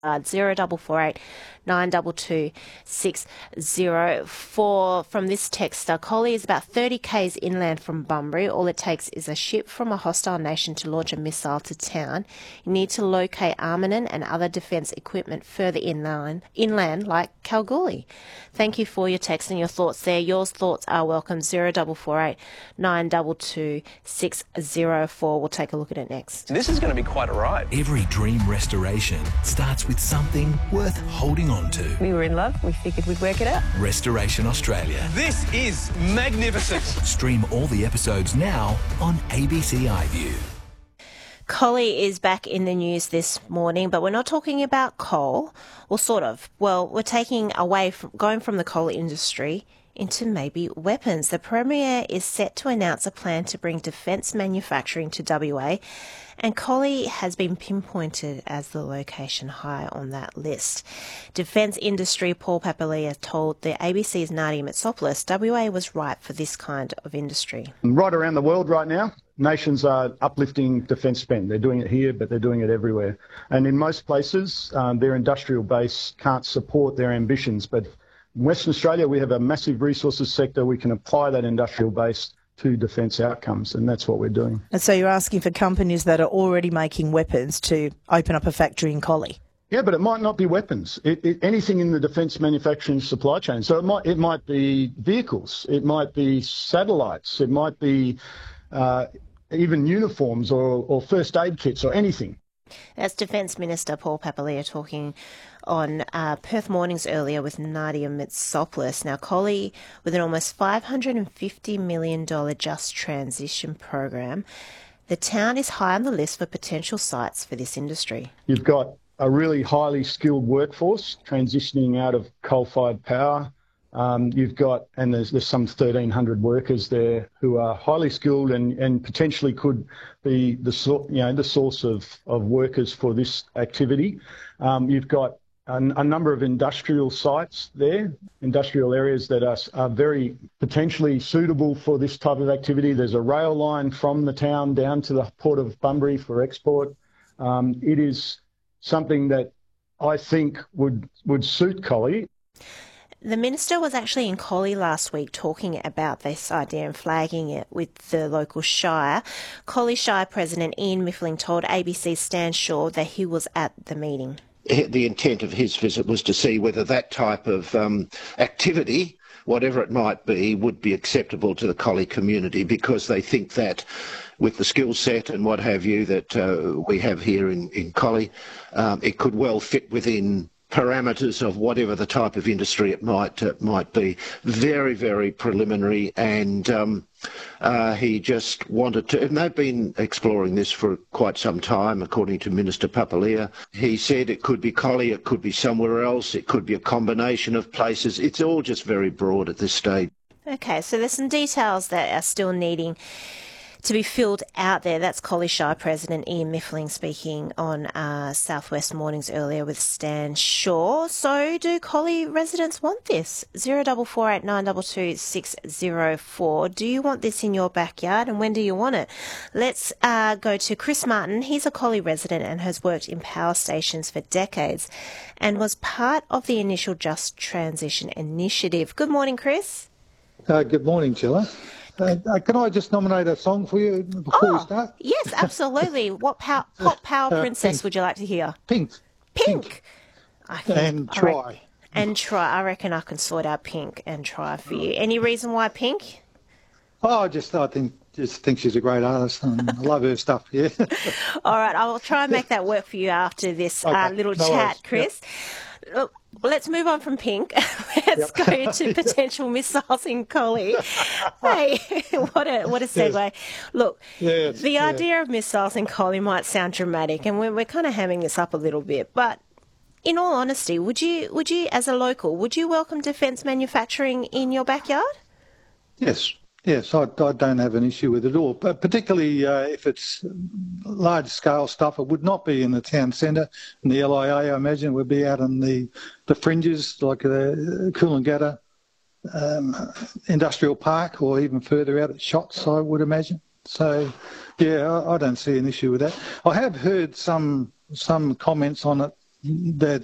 0448 922 604. From this texter, Collie is about 30 k's inland from Bunbury. All it takes is a ship from a hostile nation to launch a missile to town. You need to locate armament and other defence equipment further inland like Kalgoorlie. Thank you for your text and your thoughts there. Your thoughts are welcome. 0448 922 604. We'll take a look at it next. This is going to be quite a ride. Every dream restoration starts with something worth holding on to. We were in love. We figured we'd work it out. Restoration Australia. This is magnificent. Stream all the episodes now on ABC iView. Collie is back in the news this morning, but we're not talking about coal, or sort of. Well, we're going from the coal industry into maybe weapons. The Premier is set to announce a plan to bring defence manufacturing to WA, and Collie has been pinpointed as the location high on that list. Defence industry Paul Papalia told the ABC's Nadia Mitsopoulos WA was ripe for this kind of industry. Right around the world right now, nations are uplifting defence spend. They're doing it here, but they're doing it everywhere. And in most places, their industrial base can't support their ambitions. But in Western Australia, we have a massive resources sector. We can apply that industrial base to defence outcomes, and that's what we're doing. And so you're asking for companies that are already making weapons to open up a factory in Collie? Yeah, but it might not be weapons. Anything in the defence manufacturing supply chain. So it might be vehicles, it might be satellites, it might be even uniforms or first aid kits or anything. That's Defence Minister Paul Papalia talking on Perth Mornings earlier with Nadia Mitsopoulos. Now, Collie, with an almost $550 million Just Transition program, the town is high on the list for potential sites for this industry. You've got a really highly skilled workforce transitioning out of coal-fired power. You've got, and there's some 1,300 workers there who are highly skilled and potentially could be the source of workers for this activity. You've got a number of industrial sites there, industrial areas that are very potentially suitable for this type of activity. There's a rail line from the town down to the port of Bunbury for export. It is something that I think would suit Collie. The Minister was actually in Collie last week talking about this idea and flagging it with the local Shire. Collie Shire President Ian Miffling told ABC's Stan Shaw that he was at the meeting. The intent of his visit was to see whether that type of activity, whatever it might be, would be acceptable to the Collie community, because they think that with the skill set and what have you that we have here in Collie, it could well fit within parameters of whatever the type of industry it might be. Very, very preliminary, and he just wanted to, and they've been exploring this for quite some time, according to Minister Papalia. He said it could be Collie, it could be somewhere else, it could be a combination of places. It's all just very broad at this stage. Okay, so there's some details that are still needing to be filled out there. That's Collie Shire President Ian Miffling speaking on Southwest Mornings earlier with Stan Shaw. So do Collie residents want this? 0448 922 604. Do you want this in your backyard, and when do you want it? Let's go to Chris Martin. He's a Collie resident and has worked in power stations for decades and was part of the initial Just Transition initiative. Good morning, Chris. Good morning, Gilla. Can I just nominate a song for you before we start? Yes, absolutely. What pop power princess Pink. would you like to hear? Pink. Pink. And Try. And Try. I reckon I can sort out Pink and Try for you. Any reason why Pink? Oh, I think she's a great artist, and I love her stuff. Yeah. All right, I'll try and make that work for you after this little no chat, worries. Chris. Yep. Look, let's move on from Pink. Let's go to potential missiles in Collie. Hey, what a segue. Yes. Look, the idea of missiles in Collie might sound dramatic, and we're kind of hamming this up a little bit, but in all honesty, would you, as a local, would you welcome defence manufacturing in your backyard? Yes, I don't have an issue with it at all, but particularly if it's large-scale stuff. It would not be in the town centre. In the LIA, I imagine it would be out on the fringes, like the Coolangatta Industrial Park, or even further out at Shots, I would imagine. So, yeah, I don't see an issue with that. I have heard some comments on it that